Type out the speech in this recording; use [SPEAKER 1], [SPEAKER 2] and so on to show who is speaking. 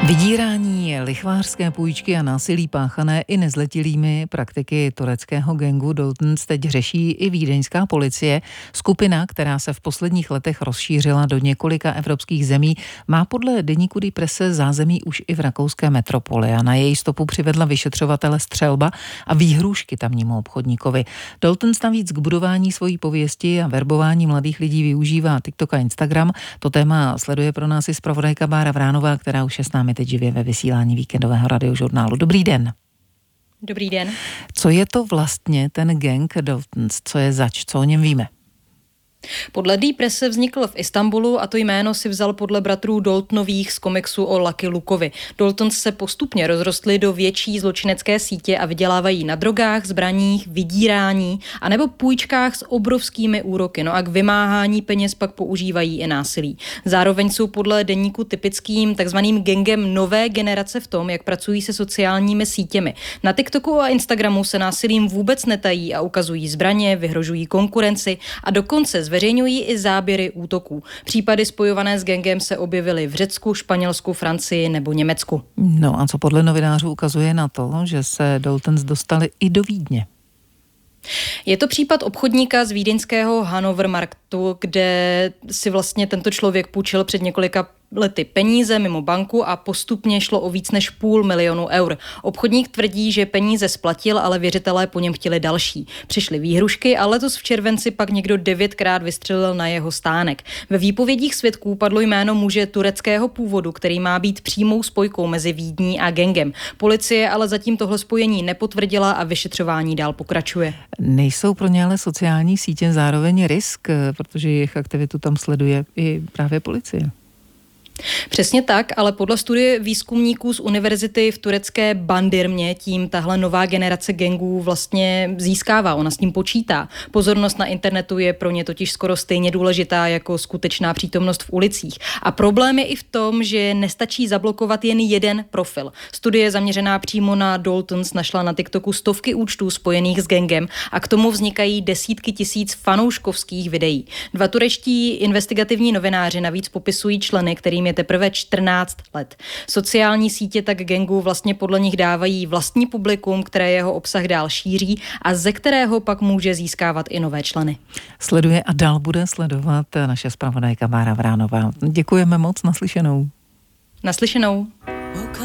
[SPEAKER 1] Vydírání, lichvářské půjčky a násilí páchané i nezletilými praktiky tureckého gangu Daltons teď řeší i vídeňská policie. Skupina, která se v posledních letech rozšířila do několika evropských zemí, má podle deníku Die Presse zázemí už i v rakouské metropoli a na její stopu přivedla vyšetřovatele střelba a výhrůžky tamnímu obchodníkovi. Daltons navíc k budování svojí pověsti a verbování mladých lidí využívá TikTok a Instagram. To téma sleduje pro nás i zpravodajka Bára Vránová, která už je s námi teď živě ve vysílání víkendového radiožurnálu. Dobrý den.
[SPEAKER 2] Dobrý den.
[SPEAKER 1] Co je to vlastně ten gang Daltons? Co je zač? Co o něm víme?
[SPEAKER 2] Podle Die Presse vznikl v Istanbulu a to jméno si vzal podle bratrů Daltonových z komiksu o Lucky Lukeovi. Daltons se postupně rozrostli do větší zločinecké sítě a vydělávají na drogách, zbraních, vydírání anebo půjčkách s obrovskými úroky. No a k vymáhání peněz pak používají i násilí. Zároveň jsou podle deníku typickým takzvaným gangem nové generace v tom, jak pracují se sociálními sítěmi. Na TikToku a Instagramu se násilím vůbec netají a ukazují zbraně, vyhrožují konkurenci a dokonce zveřejňují i záběry útoků. Případy spojované s gangem se objevily v Řecku, Španělsku, Francii nebo Německu.
[SPEAKER 1] No a co podle novinářů ukazuje na to, že se Daltons dostali i do Vídně?
[SPEAKER 2] Je to případ obchodníka z vídeňského Hannover Marktu, kde si vlastně tento člověk půjčil před několika lety peníze mimo banku a postupně šlo o víc než 500 000 eur. Obchodník tvrdí, že peníze splatil, ale věřitelé po něm chtěli další. Přišly výhrušky a letos v červenci pak někdo 9krát vystřelil na jeho stánek. Ve výpovědích svědků padlo jméno muže tureckého původu, který má být přímou spojkou mezi Vídní a gangem. Policie ale zatím tohle spojení nepotvrdila a vyšetřování dál pokračuje.
[SPEAKER 1] Nejsou pro ně ale sociální sítě zároveň risk, protože jejich aktivitu tam sleduje i právě policie.
[SPEAKER 2] Přesně tak, ale podle studie výzkumníků z univerzity v turecké Bandirmě tím tahle nová generace gangů vlastně získává, ona s tím počítá. Pozornost na internetu je pro ně totiž skoro stejně důležitá jako skutečná přítomnost v ulicích. A problém je i v tom, že nestačí zablokovat jen jeden profil. Studie zaměřená přímo na Daltons našla na TikToku stovky účtů spojených s gangem a k tomu vznikají desítky tisíc fanouškovských videí. 2 turečtí investigativní novináři navíc popisují členy, kterým je teprve 14 let. Sociální sítě tak gangu vlastně podle nich dávají vlastní publikum, které jeho obsah dál šíří a ze kterého pak může získávat i nové členy.
[SPEAKER 1] Sleduje a dál bude sledovat naše zpravodajka Bára Vránová. Děkujeme moc, naslyšenou.
[SPEAKER 2] Naslyšenou.